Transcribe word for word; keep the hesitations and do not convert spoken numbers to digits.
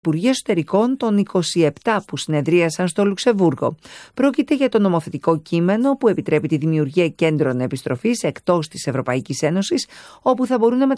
Υπουργοί Εσωτερικών των είκοσι επτά που συνεδρίασαν στο Λουξεμβούργο. Πρόκειται για το νομοθετικό κείμενο που επιτρέπει τη δημιουργία κέντρων επιστροφής εκτός της Ευρωπαϊκής Ένωσης, όπου θα μπορούν να